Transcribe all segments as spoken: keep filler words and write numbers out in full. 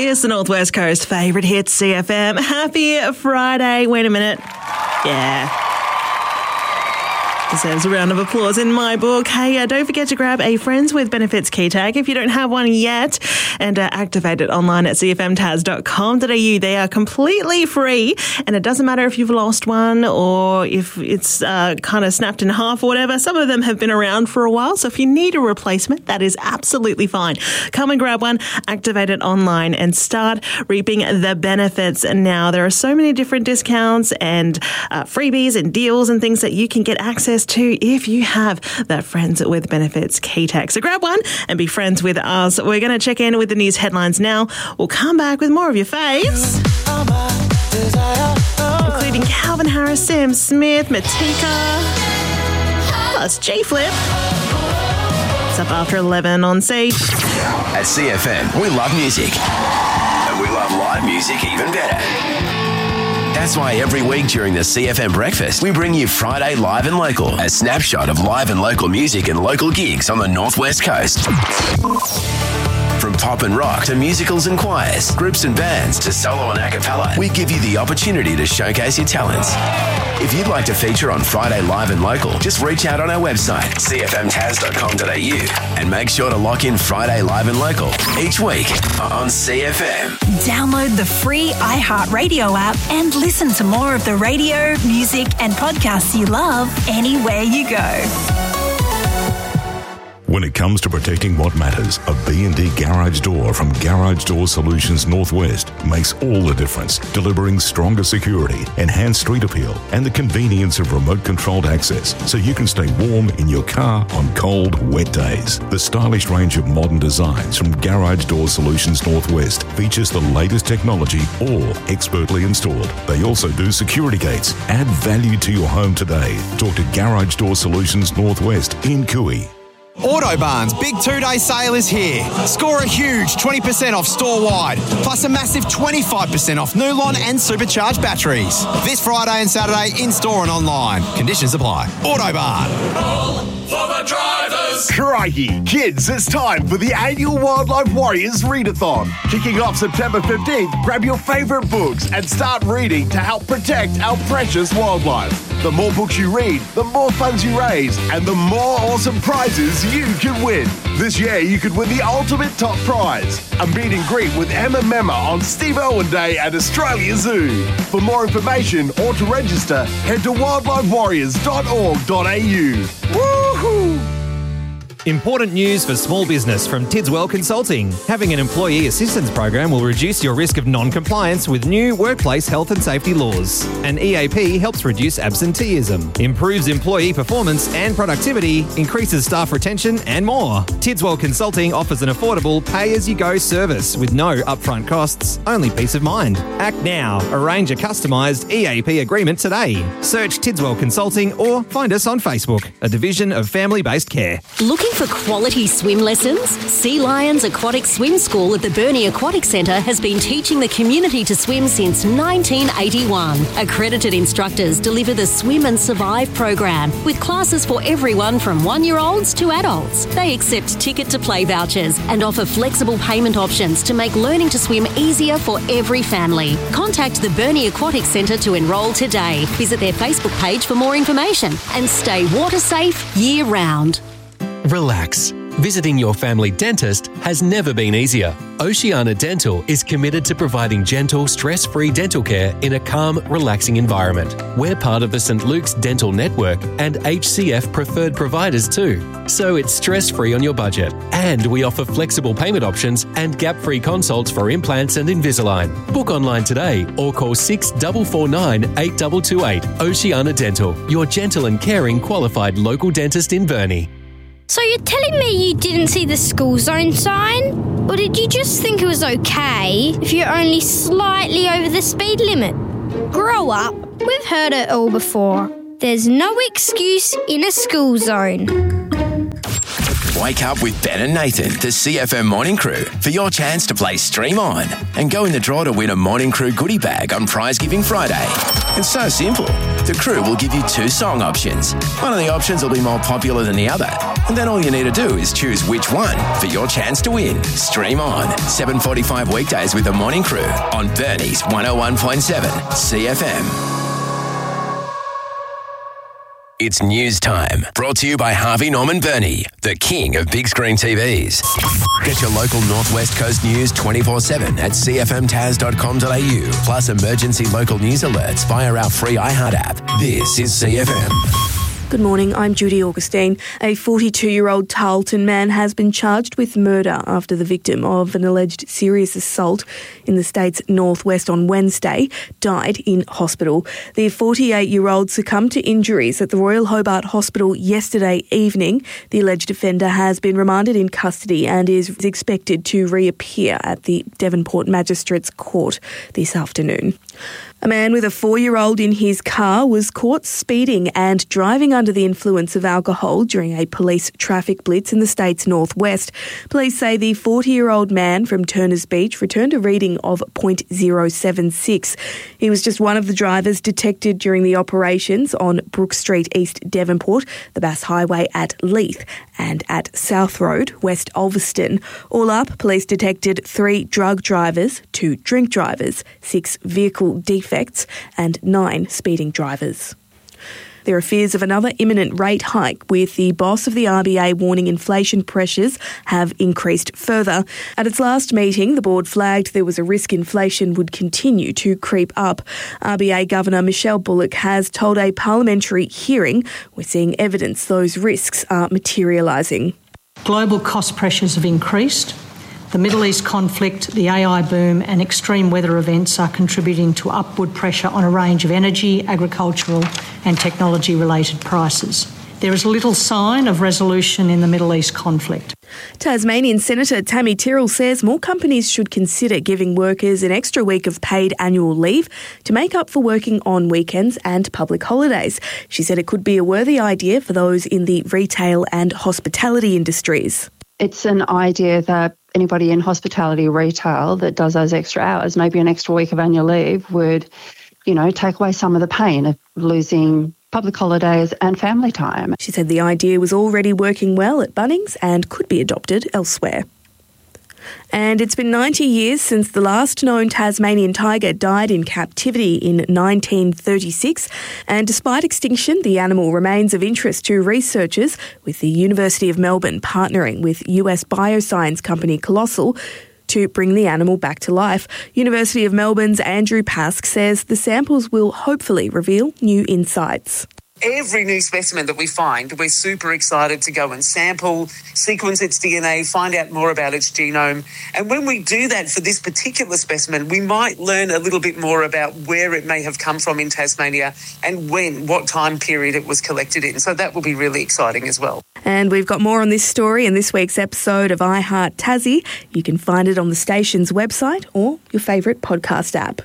It's the Northwest Coast favourite hit, C F M. Happy Friday. Wait a minute. Yeah. Deserves a round of applause in my book. Hey, uh, don't forget to grab a Friends with Benefits key tag if you don't have one yet, and uh, activate it online at c f m tas dot com dot a u. They are completely free, and it doesn't matter if you've lost one or if it's uh, kind of snapped in half or whatever. Some of them have been around for a while, so if you need a replacement, that is absolutely fine. Come and grab one, activate it online, and start reaping the benefits. And now there are so many different discounts and uh, freebies and deals and things that you can get access to if you have that Friends with Benefits key tag. So grab one and be friends with us. We're going to check in with the news headlines now. We'll come back with more of your faves, including Calvin Harris, Sam Smith, Matika, plus G-Flip. It's up after eleven on C. At C F M, we love music. And we love live music even better. That's why every week during the C F M Breakfast, we bring you Friday Live and Local, a snapshot of live and local music and local gigs on the Northwest Coast. From pop and rock to musicals and choirs, groups and bands to solo and a cappella, we give you the opportunity to showcase your talents. If you'd like to feature on Friday Live and Local, just reach out on our website, c f m tas dot com dot a u, and make sure to lock in Friday Live and Local each week on C F M. Download the free iHeartRadio app and listen to more of the radio, music and podcasts you love anywhere you go. When it comes to protecting what matters, a B and D garage door from Garage Door Solutions Northwest makes all the difference, delivering stronger security, enhanced street appeal, and the convenience of remote-controlled access so you can stay warm in your car on cold, wet days. The stylish range of modern designs from Garage Door Solutions Northwest features the latest technology, all expertly installed. They also do security gates. Add value to your home today. Talk to Garage Door Solutions Northwest in Cooey. Autobarn's big two-day sale is here. Score a huge twenty percent off store-wide, plus a massive twenty-five percent off Nulon and supercharged batteries. This Friday and Saturday in-store and online. Conditions apply. Autobarn. All for the drivers. Crikey, kids, it's time for the annual Wildlife Warriors Readathon. Kicking off September fifteenth, grab your favourite books and start reading to help protect our precious wildlife. The more books you read, the more funds you raise, and the more awesome prizes you can win. This year, you could win the ultimate top prize, a meet and greet with Emma Memma on Steve Irwin Day at Australia Zoo. For more information or to register, head to wildlife warriors dot org dot a u. Woohoo! Important news for small business from Tidswell Consulting. Having an employee assistance program will reduce your risk of non-compliance with new workplace health and safety laws. An E A P helps reduce absenteeism, improves employee performance and productivity, increases staff retention and more. Tidswell Consulting offers an affordable pay-as-you-go service with no upfront costs, only peace of mind. Act now. Arrange a customised E A P agreement today. Search Tidswell Consulting or find us on Facebook, a division of family-based care. Looking for quality swim lessons? Sea Lions Aquatic Swim School at the Burnie Aquatic Centre has been teaching the community to swim since nineteen eighty-one. Accredited instructors deliver the Swim and Survive program with classes for everyone from one-year-olds to adults. They accept ticket-to-play vouchers and offer flexible payment options to make learning to swim easier for every family. Contact the Burnie Aquatic Centre to enrol today. Visit their Facebook page for more information and stay water safe year-round. Relax. Visiting your family dentist has never been easier. Oceana Dental is committed to providing gentle, stress-free dental care in a calm, relaxing environment. We're part of the Saint Luke's Dental Network and H C F preferred providers too, so it's stress-free on your budget. And we offer flexible payment options and gap-free consults for implants and Invisalign. Book online today or call six four four nine, eight two two eight. Oceana Dental, your gentle and caring qualified local dentist in Burnie. So you're telling me you didn't see the school zone sign? Or did you just think it was okay if you're only slightly over the speed limit? Grow up. We've heard it all before. There's no excuse in a school zone. Wake up with Ben and Nathan, the C F M Morning Crew, for your chance to play Stream On and go in the draw to win a Morning Crew goodie bag on Prize Giving Friday. It's so simple. The crew will give you two song options. One of the options will be more popular than the other, and then all you need to do is choose which one for your chance to win. Stream On, seven forty-five weekdays with the Morning Crew on Bernie's one oh one point seven C F M. It's news time. Brought to you by Harvey Norman Burney, the king of big screen T Vs. Get your local Northwest Coast news twenty-four seven at c f m taz dot com dot a u, plus emergency local news alerts via our free iHeart app. This is C F M. Good morning, I'm Judy Augustine. A forty-two-year-old Tarleton man has been charged with murder after the victim of an alleged serious assault in the state's northwest on Wednesday died in hospital. The forty-eight-year-old succumbed to injuries at the Royal Hobart Hospital yesterday evening. The alleged offender has been remanded in custody and is expected to reappear at the Devonport Magistrates Court this afternoon. A man with a four-year-old in his car was caught speeding and driving under the influence of alcohol during a police traffic blitz in the state's northwest. Police say the forty-year-old man from Turners Beach returned a reading of point oh seven six. He was just one of the drivers detected during the operations on Brook Street, East Devonport, the Bass Highway at Leith, and at South Road, West Ulverston. All up, police detected three drug drivers, two drink drivers, six vehicle defects, and nine speeding drivers. There are fears of another imminent rate hike, with the boss of the R B A warning inflation pressures have increased further. At its last meeting, the board flagged there was a risk inflation would continue to creep up. R B A Governor Michelle Bullock has told a parliamentary hearing, "We're seeing evidence those risks are materialising." Global cost pressures have increased. The Middle East conflict, the A I boom and extreme weather events are contributing to upward pressure on a range of energy, agricultural and technology-related prices. There is little sign of resolution in the Middle East conflict. Tasmanian Senator Tammy Tyrrell says more companies should consider giving workers an extra week of paid annual leave to make up for working on weekends and public holidays. She said it could be a worthy idea for those in the retail and hospitality industries. It's an idea that anybody in hospitality retail that does those extra hours, maybe an extra week of annual leave, would, you know, take away some of the pain of losing public holidays and family time. She said the idea was already working well at Bunnings and could be adopted elsewhere. And it's been ninety years since the last known Tasmanian tiger died in captivity in nineteen thirty-six. And despite extinction, the animal remains of interest to researchers, with the University of Melbourne partnering with U S bioscience company Colossal to bring the animal back to life. University of Melbourne's Andrew Pask says the samples will hopefully reveal new insights. Every new specimen that we find, we're super excited to go and sample, sequence its D N A, find out more about its genome. And when we do that for this particular specimen, we might learn a little bit more about where it may have come from in Tasmania and when, what time period it was collected in. So that will be really exciting as well. And we've got more on this story in this week's episode of iHeart Tassie. You can find it on the station's website or your favourite podcast app.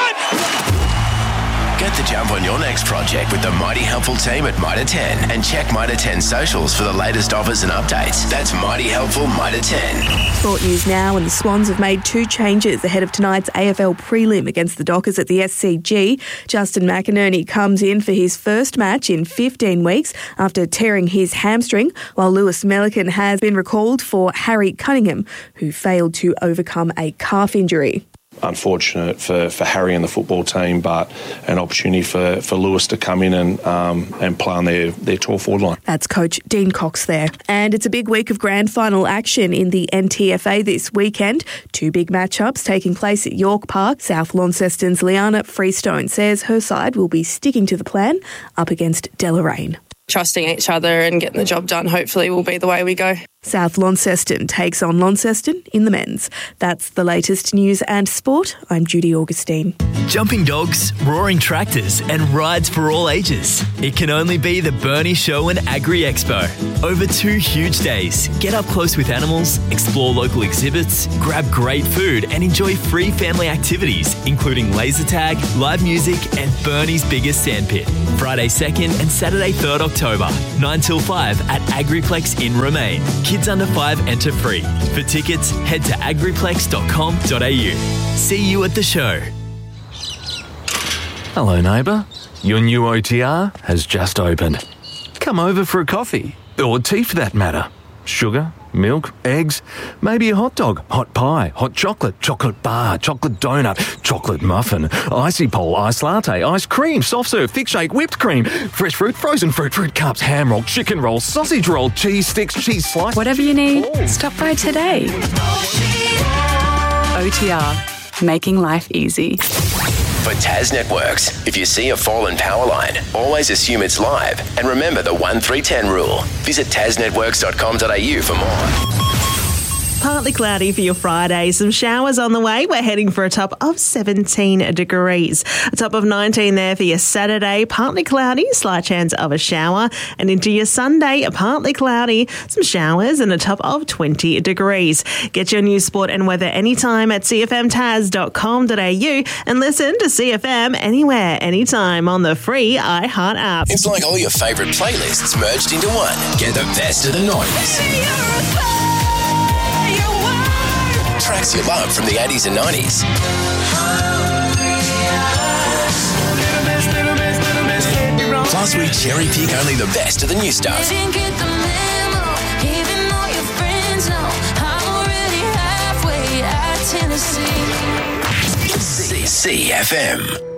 Get the jump on your next project with the Mighty Helpful team at Mitre ten and check Mitre ten socials for the latest offers and updates. That's Mighty Helpful Mitre ten. Sport news now, and the Swans have made two changes ahead of tonight's A F L prelim against the Dockers at the S C G. Justin McInerney comes in for his first match in fifteen weeks after tearing his hamstring, while Lewis Melican has been recalled for Harry Cunningham, who failed to overcome a calf injury. Unfortunate for, for Harry and the football team, but an opportunity for, for Lewis to come in and um, and play on their, their tall forward line. That's coach Dean Cox there. And it's a big week of grand final action in the N T F A this weekend. Two big matchups taking place at York Park. South Launceston's Liana Freestone says her side will be sticking to the plan up against Deloraine. Trusting each other and getting the job done hopefully will be the way we go. South Launceston takes on Launceston in the men's. That's the latest news and sport. I'm Judy Augustine. Jumping dogs, roaring tractors and rides for all ages. It can only be the Burnie Show and Agri Expo. Over two huge days, get up close with animals, explore local exhibits, grab great food and enjoy free family activities, including laser tag, live music and Burnie's biggest sandpit. Friday second and Saturday third October, nine till five at Agriplex in Romaine. Kids under five enter free. For tickets, head to agriplex dot com dot a u. See you at the show. Hello, neighbour. Your new O T R has just opened. Come over for a coffee, or tea for that matter. Sugar, milk, eggs, maybe a hot dog, hot pie, hot chocolate, chocolate bar, chocolate donut, chocolate muffin, icy pole, ice latte, ice cream, soft serve, thick shake, whipped cream, fresh fruit, frozen fruit, fruit cups, ham roll, chicken roll, sausage roll, cheese sticks, cheese slice. Whatever you need, stop by today. O T R, making life easy. For Taz Networks, if you see a fallen power line, always assume it's live. And remember the one three ten rule. Visit taz networks dot com dot a u for more. Partly cloudy for your Friday. Some showers on the way. We're heading for a top of seventeen degrees. A top of nineteen there for your Saturday. Partly cloudy, slight chance of a shower. And into your Sunday, partly cloudy, some showers and a top of twenty degrees. Get your news, sport and weather anytime at c f m taz dot com dot a u and listen to C F M anywhere, anytime on the free iHeart app. It's like all your favourite playlists merged into one. Get the best of the nineties. Tracks you love from the eighties and nineties. Plus, we cherry pick only the best of the new stuff. C F M.